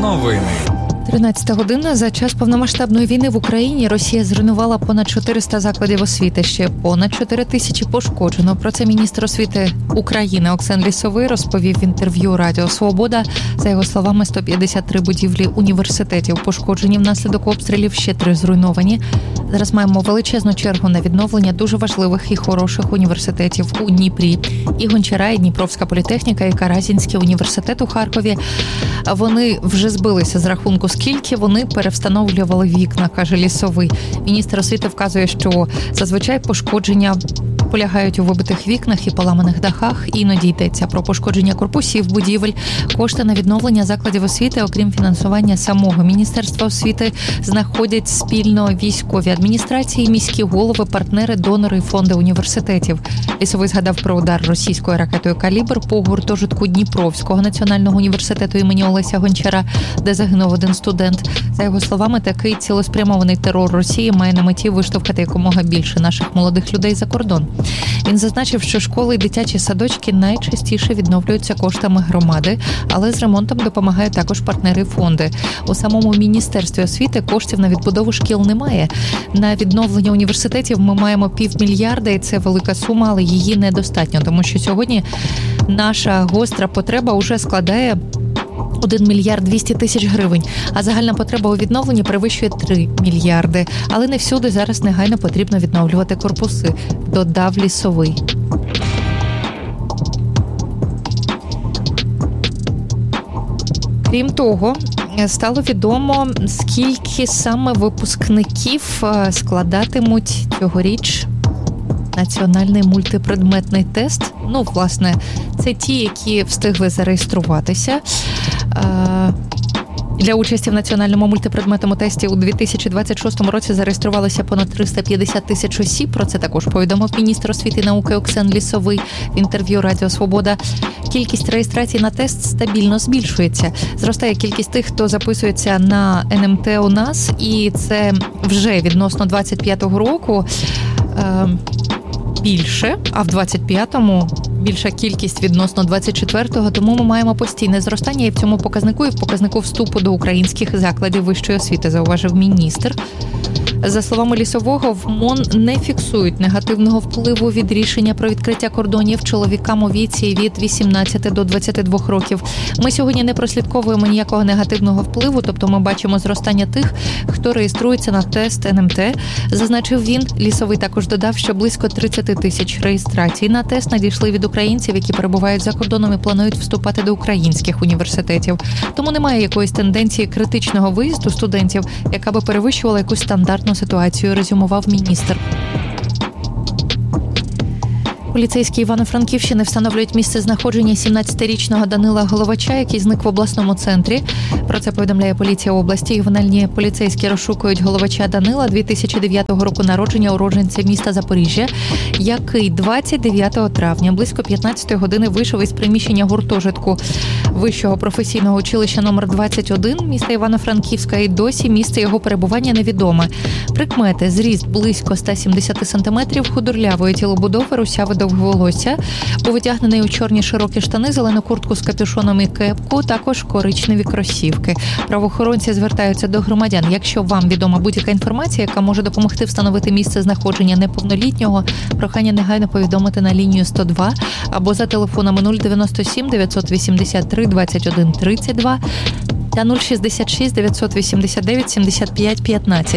Новини. 13 година. За час повномасштабної війни в Україні Росія зруйнувала понад 400 закладів освіти, ще понад 4 тисячі пошкоджено. Про це міністр освіти України Оксан Лісовий розповів в інтерв'ю Радіо Свобода. За його словами, 153 будівлі університетів пошкоджені внаслідок обстрілів, ще 3 зруйновані. Зараз маємо величезну чергу на відновлення дуже важливих і хороших університетів у Дніпрі. І Гончара, і Дніпровська політехніка, і Каразінський університет у Харкові. Вони вже збилися з рахунку, скільки вони перевстановлювали вікна, каже Лісовий. Міністр освіти вказує, що зазвичай пошкодження полягають у вибитих вікнах і поламаних дахах. Іноді йдеться про пошкодження корпусів, будівель. Кошти на відновлення закладів освіти, окрім фінансування самого Міністерства освіти, знаходять спільно військові адміністрації, міські голови, партнери, донори і фонди університетів. Лісовий згадав про удар російською ракетою «Калібр» по гуртожитку Дніпровського національного університету імені Олеся Гончара, де загинув один студент. За його словами, такий цілеспрямований терор Росії має на меті виштовхати якомога більше наших молодих людей за кордон. Він зазначив, що школи і дитячі садочки найчастіше відновлюються коштами громади, але з ремонтом допомагають також партнери і фонди. У самому Міністерстві освіти коштів на відбудову шкіл немає. На відновлення університетів ми маємо 500 мільйонів, і це велика сума, але її недостатньо, тому що сьогодні наша гостра потреба уже складає 1 мільярд 200 тисяч гривень, а загальна потреба у відновленні перевищує 3 мільярди. Але не всюди зараз негайно потрібно відновлювати корпуси, додав Лісовий. Крім того, стало відомо, скільки саме випускників складатимуть цьогоріч національний мультипредметний тест. Ну, власне, це ті, які встигли зареєструватися. Для участі в національному мультипредметному тесті у 2026 році зареєструвалося понад 350 тисяч осіб. Про це також повідомив міністр освіти і науки Оксан Лісовий в інтерв'ю Радіо Свобода. Кількість реєстрацій на тест стабільно збільшується. Зростає кількість тих, хто записується на НМТ у нас, і це вже відносно 25-го року більше, а в 25-му більша кількість відносно 24-го, тому ми маємо постійне зростання і в цьому показнику, і в показнику вступу до українських закладів вищої освіти, зауважив міністр. За словами Лісового, в МОН не фіксують негативного впливу від рішення про відкриття кордонів чоловікам у віці від 18 до 22 років. Ми сьогодні не прослідковуємо ніякого негативного впливу, тобто ми бачимо зростання тих, хто реєструється на тест НМТ, зазначив він. Лісовий також додав, що близько 30 тисяч реєстрацій на тест надійшли від українців, які перебувають за кордоном і планують вступати до українських університетів. Тому немає якоїсь тенденції критичного виїзду студентів, яка би перевищувала якусь стандартну ситуацію, резюмував міністр. Поліцейські Івано-Франківщини встановлюють місце знаходження 17-річного Данила Головача, який зник в обласному центрі. Про це повідомляє поліція області. Ювенальні поліцейські розшукують Головача Данила 2009 року народження, уродженця міста Запоріжжя, який 29 травня близько 15 години вийшов із приміщення гуртожитку Вищого професійного училища номер 21 міста Івано-Франківська, і досі місце його перебування невідоме. Прикмети: зріст близько 170 см, худорлявої тілобудови, русяве довговолосся, увитягнений у чорні широкі штани, зелену куртку з капюшоном і кепку, також коричневі кросівки. Правоохоронці звертаються до громадян. Якщо вам відома будь-яка інформація, яка може допомогти встановити місце знаходження неповнолітнього, прохання негайно повідомити на лінію 102 або за телефонами 097 983 21 32 та 066 989 75 15.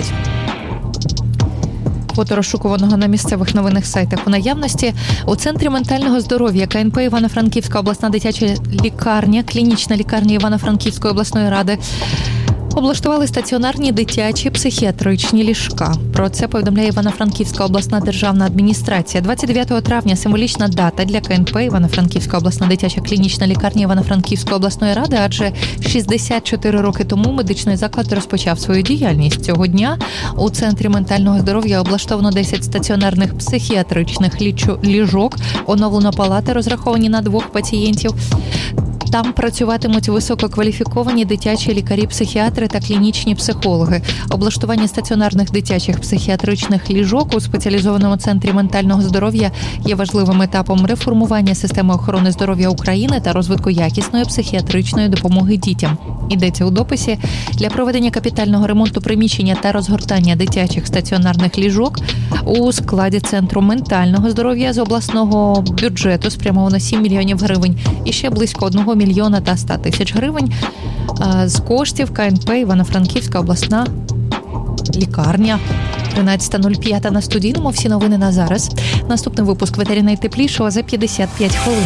Фото розшукуваного на місцевих новинних сайтах у наявності. У Центрі ментального здоров'я КНП Івано-Франківська обласна дитяча лікарня, клінічна лікарня Івано-Франківської обласної ради облаштували стаціонарні дитячі психіатричні ліжка. Про це повідомляє Івано-Франківська обласна державна адміністрація. 29 травня – символічна дата для КНП Івано-Франківська обласна дитяча клінічна лікарня Івано-Франківської обласної ради, адже 64 роки тому медичний заклад розпочав свою діяльність. Цього дня у Центрі ментального здоров'я облаштовано 10 стаціонарних психіатричних ліжок, оновлено палати, розраховані на 2 пацієнтів. Там працюватимуть висококваліфіковані дитячі лікарі-психіатри та клінічні психологи. Облаштування стаціонарних дитячих психіатричних ліжок у спеціалізованому центрі ментального здоров'я є важливим етапом реформування системи охорони здоров'я України та розвитку якісної психіатричної допомоги дітям. Йдеться у дописі. Для проведення капітального ремонту приміщення та розгортання дитячих стаціонарних ліжок у складі Центру ментального здоров'я з обласного бюджету спрямовано 7 мільйонів гривень і ще близько 1 мільйона та 100 тисяч гривень з коштів КНП Івано-Франківська обласна лікарня. 13:05 на студійному. Всі новини на зараз. Наступний випуск «Ветері найтеплішого» за 55 хвилин.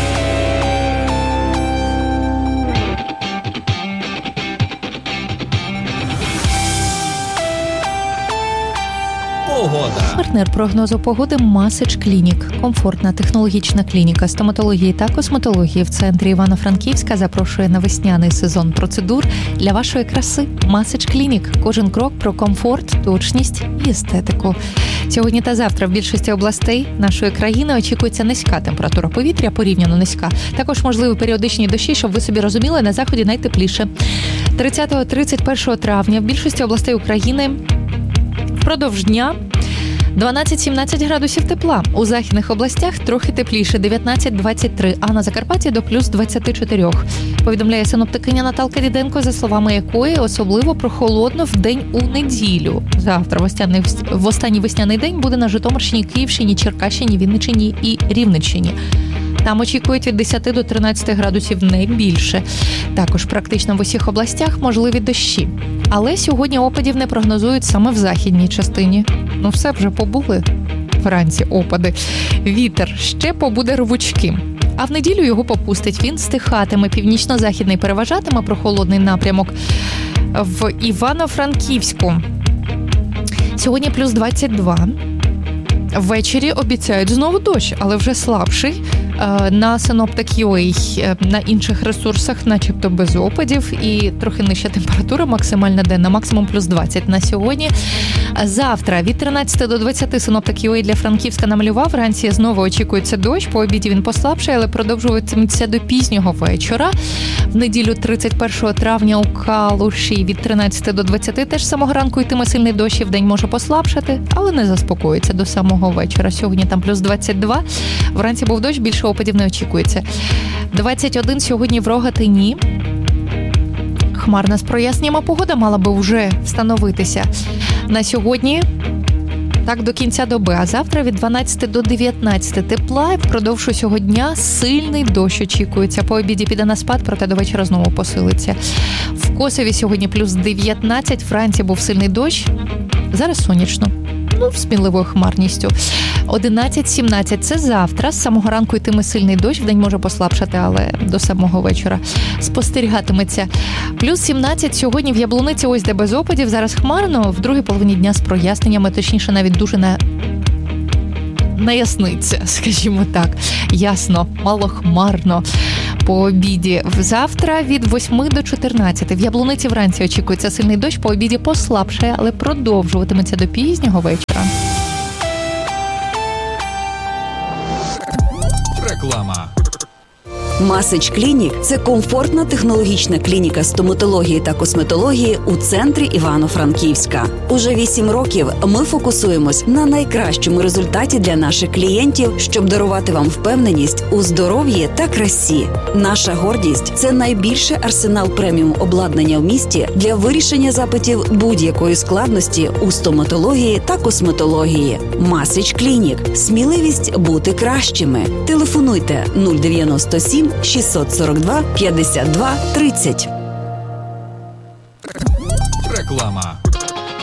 Партнер прогнозу погоди Масич Клінік. Комфортна технологічна клініка стоматології та косметології в центрі Івано-Франківська запрошує на весняний сезон процедур для вашої краси. Масич Клінік. Кожен крок про комфорт, точність і естетику. Сьогодні та завтра в більшості областей нашої країни очікується низька температура повітря, порівняно низька. Також можливі періодичні дощі, щоб ви собі розуміли, на заході найтепліше. 30-31 травня в більшості областей України впродовж дня 12-17 градусів тепла. У західних областях трохи тепліше, 19-23, а на Закарпатті до плюс 24. Повідомляє синоптикиня Наталка Діденко, за словами якої особливо прохолодно в день у неділю. Завтра в останній весняний день буде на Житомирщині, Київщині, Черкащині, Вінниччині і Рівненщині. Там очікують від 10 до 13 градусів, не більше. Також практично в усіх областях можливі дощі. Але сьогодні опадів не прогнозують саме в західній частині. Все вже побули вранці опади. Вітер ще побуде рвучким. А в неділю його попустить. Він стихатиме. Північно-західний переважатиме прохолодний напрямок в Івано-Франківську. Сьогодні плюс 22. Ввечері обіцяють знову дощ, але вже слабший. На Synoptic.ua, на інших ресурсах начебто без опадів і трохи нижча температура, максимальна денна, максимум плюс 20 на сьогодні. Завтра від 13 до 20 Synoptic.ua для Франківська намалював. Вранці знову очікується дощ, по обіді він послабшає, але продовжуватиметься до пізнього вечора. В неділю 31 травня у Калуші від 13 до 20 теж самого ранку йтиме сильний дощ, і вдень може послабшати, але не заспокоїться до самого вечора. Сьогодні там плюс 22, вранці був дощ, більше опадів не очікується. 21 сьогодні в Рогатині. Хмарна з проясненнями погода мала би вже встановитися на сьогодні. Так, до кінця доби. А завтра від 12 до 19 тепла. І впродовж усього дня сильний дощ очікується. По обіді піде на спад, проте до вечора знову посилиться. В Косові сьогодні плюс 19. Вранці був сильний дощ. Зараз сонячно. З сміливою хмарністю. 11-17 – це завтра. З самого ранку йтиме сильний дощ. Вдень може послабшати, але до самого вечора спостерігатиметься. Плюс 17 сьогодні в Яблуниці, ось де без опадів. Зараз хмарно, в другій половині дня з проясненнями, точніше навіть дуже наясниться, скажімо так. Ясно, малохмарно. По обіді завтра від 8 до 14. В Яблуниці вранці очікується сильний дощ, по обіді послабшає, але продовжуватиметься до пізнього вечора. Реклама. Масич Клінік – це комфортна технологічна клініка стоматології та косметології у центрі Івано-Франківська. Уже 8 років ми фокусуємось на найкращому результаті для наших клієнтів, щоб дарувати вам впевненість у здоров'ї та красі. Наша гордість – це найбільший арсенал преміум обладнання в місті для вирішення запитів будь-якої складності у стоматології та косметології. Масич Клінік – сміливість бути кращими. Телефонуйте 097 642 52 30. Реклама.